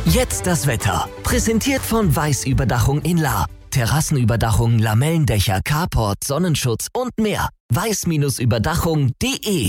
Jetzt das Wetter. Präsentiert von Weiß-Überdachung in Lahr. Terrassenüberdachung, Lamellendächer, Carport, Sonnenschutz und mehr. weiß-überdachung.de.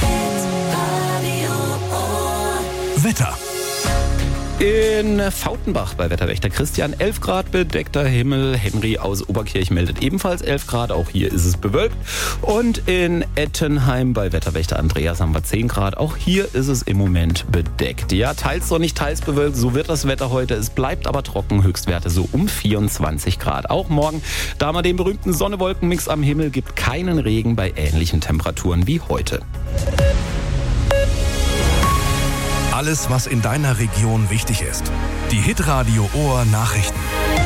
Wetter. In Fautenbach bei Wetterwächter Christian 11 Grad bedeckter Himmel. Henry aus Oberkirch meldet ebenfalls 11 Grad. Auch hier ist es bewölkt. Und in Ettenheim bei Wetterwächter Andreas haben wir 10 Grad. Auch hier ist es im Moment bedeckt. Ja, teils sonnig, teils bewölkt. So wird das Wetter heute. Es bleibt aber trocken. Höchstwerte so um 24 Grad. Auch morgen, da man den berühmten Sonne-Wolken-Mix am Himmel gibt, keinen Regen bei ähnlichen Temperaturen wie heute. Alles, was in deiner Region wichtig ist. Die Hitradio Ohr Nachrichten.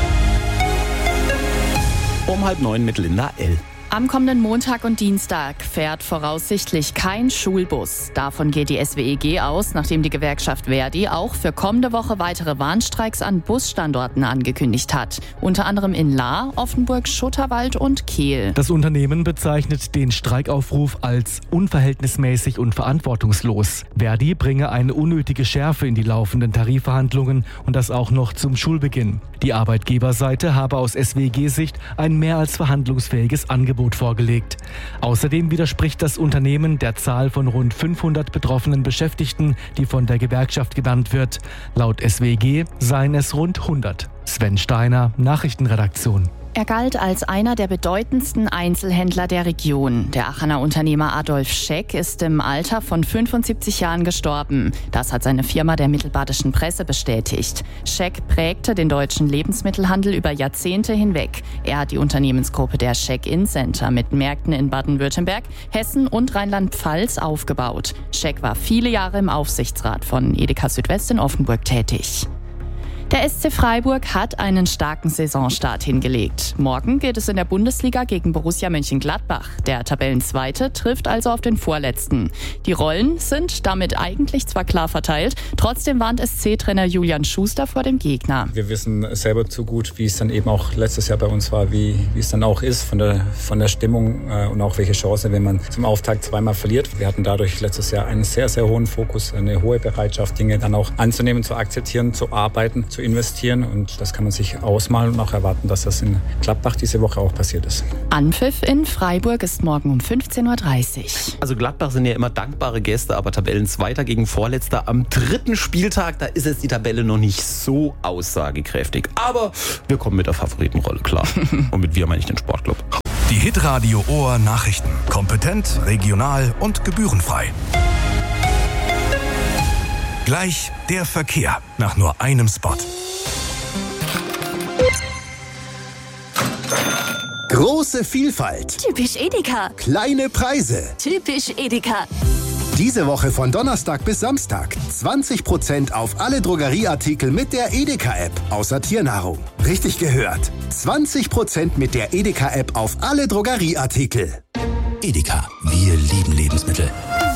Um 8:30 mit Linda L. Am kommenden Montag und Dienstag fährt voraussichtlich kein Schulbus. Davon geht die SWEG aus, nachdem die Gewerkschaft Verdi auch für kommende Woche weitere Warnstreiks an Busstandorten angekündigt hat. Unter anderem in Lahr, Offenburg, Schutterwald und Kehl. Das Unternehmen bezeichnet den Streikaufruf als unverhältnismäßig und verantwortungslos. Verdi bringe eine unnötige Schärfe in die laufenden Tarifverhandlungen und das auch noch zum Schulbeginn. Die Arbeitgeberseite habe aus SWEG-Sicht ein mehr als verhandlungsfähiges Angebot vorgelegt. Außerdem widerspricht das Unternehmen der Zahl von rund 500 betroffenen Beschäftigten, die von der Gewerkschaft genannt wird. Laut SWEG seien es rund 100. Sven Steiner, Nachrichtenredaktion. Er galt als einer der bedeutendsten Einzelhändler der Region. Der Aachener Unternehmer Adolf Scheck ist im Alter von 75 Jahren gestorben. Das hat seine Firma der Mittelbadischen Presse bestätigt. Scheck prägte den deutschen Lebensmittelhandel über Jahrzehnte hinweg. Er hat die Unternehmensgruppe der Scheck-In-Center mit Märkten in Baden-Württemberg, Hessen und Rheinland-Pfalz aufgebaut. Scheck war viele Jahre im Aufsichtsrat von Edeka Südwest in Offenburg tätig. Der SC Freiburg hat einen starken Saisonstart hingelegt. Morgen geht es in der Bundesliga gegen Borussia Mönchengladbach. Der Tabellenzweite trifft also auf den Vorletzten. Die Rollen sind damit eigentlich zwar klar verteilt, trotzdem warnt SC-Trainer Julian Schuster vor dem Gegner. Wir wissen selber zu gut, wie es dann eben auch letztes Jahr bei uns war, wie es dann auch ist von der Stimmung und auch welche Chance, wenn man zum Auftakt zweimal verliert. Wir hatten dadurch letztes Jahr einen sehr, sehr hohen Fokus, eine hohe Bereitschaft, Dinge dann auch anzunehmen, zu akzeptieren, zu arbeiten, zu investieren, und das kann man sich ausmalen und auch erwarten, dass das in Gladbach diese Woche auch passiert ist. Anpfiff in Freiburg ist morgen um 15.30 Uhr. Also Gladbach sind ja immer dankbare Gäste, aber Tabellenzweiter gegen Vorletzter am 3. Spieltag, da ist jetzt die Tabelle noch nicht so aussagekräftig. Aber wir kommen mit der Favoritenrolle klar. Und mit wir meine ich den Sportclub. Die Hitradio Ohr Nachrichten. Kompetent, regional und gebührenfrei. Gleich der Verkehr nach nur einem Spot. Große Vielfalt. Typisch Edeka. Kleine Preise. Typisch Edeka. Diese Woche von Donnerstag bis Samstag 20% auf alle Drogerieartikel mit der Edeka-App, außer Tiernahrung. Richtig gehört. 20% mit der Edeka-App auf alle Drogerieartikel. Edeka, wir lieben Lebensmittel.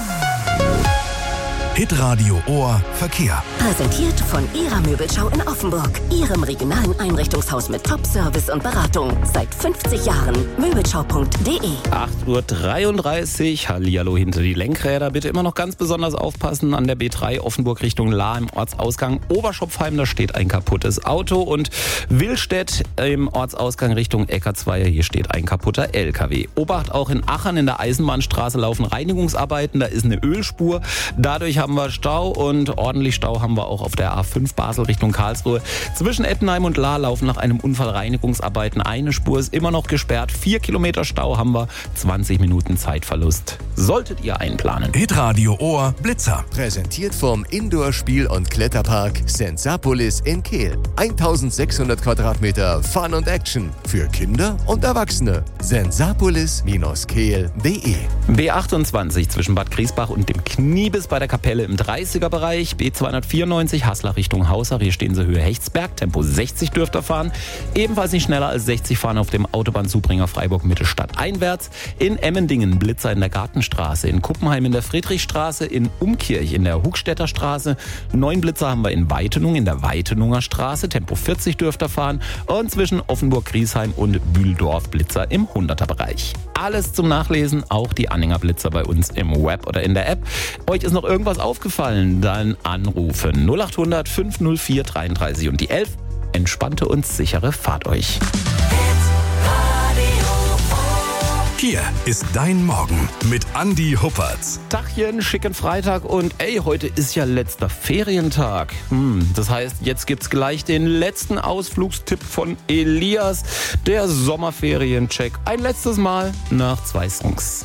Hitradio Ohr Verkehr. Präsentiert von Ihrer Möbelschau in Offenburg. Ihrem regionalen Einrichtungshaus mit Top-Service und Beratung. Seit 50 Jahren. Möbelschau.de. 8.33 Uhr. Hallihallo hinter die Lenkräder. Bitte immer noch ganz besonders aufpassen an der B3 Offenburg Richtung Lahr im Ortsausgang Oberschopfheim. Da steht ein kaputtes Auto. Und Willstedt im Ortsausgang Richtung Eckartsweier. Hier steht ein kaputter LKW. Obacht auch in Achern in der Eisenbahnstraße laufen Reinigungsarbeiten. Da ist eine Ölspur. Dadurch haben wir Stau, und ordentlich Stau haben wir auch auf der A5 Basel Richtung Karlsruhe. Zwischen Ettenheim und Lahr laufen nach einem Unfall Reinigungsarbeiten. Eine Spur ist immer noch gesperrt. 4 Kilometer Stau haben wir. 20 Minuten Zeitverlust. Solltet ihr einplanen. Hitradio Ohr Blitzer. Präsentiert vom Indoor-Spiel- und Kletterpark Sensapolis in Kehl. 1600 Quadratmeter Fun und Action für Kinder und Erwachsene. Sensapolis-kehl.de. B28 zwischen Bad Griesbach und dem Kniebiss bei der Kapelle im 30er-Bereich. B294 Haßler Richtung Hausach. Hier stehen Sie Höhe Hechtsberg. Tempo 60 dürft ihr fahren. Ebenfalls nicht schneller als 60 fahren auf dem Autobahnzubringer Freiburg-Mitte stadteinwärts. In Emmendingen Blitzer in der Gartenstraße. In Kuppenheim in der Friedrichstraße. In Umkirch in der Hugstädter Straße. 9 Blitzer haben wir in Weitenung in der Weitenunger Straße. Tempo 40 dürft ihr fahren. Und zwischen Offenburg-Griesheim und Bühldorf Blitzer im 100er-Bereich. alles zum Nachlesen, auch die Anhängerblitzer bei uns im Web oder in der App. Euch ist noch irgendwas aufgefallen? Dann anrufen 0800 504 33 und die 11. Entspannte und sichere Fahrt euch. Hier ist dein Morgen mit Andi Huppertz. Tachchen, schicken Freitag und heute ist ja letzter Ferientag. Das heißt, jetzt gibt's gleich den letzten Ausflugstipp von Elias. Der Sommerferiencheck. Ein letztes Mal nach 2 Songs.